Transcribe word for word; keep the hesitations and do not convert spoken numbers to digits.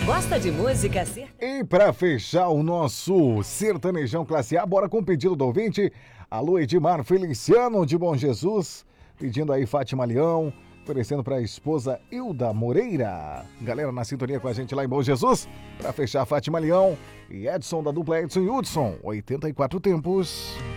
Gosta de música? E para fechar o nosso sertanejão classe A, bora com o pedido do ouvinte. Alô, Edmar Feliciano de Bom Jesus, pedindo aí Fátima Leão, oferecendo para a esposa Hilda Moreira. Galera na sintonia com a gente lá em Bom Jesus. Para fechar, Fátima Leão e Edson da dupla Edson e Hudson, oitenta e quatro tempos.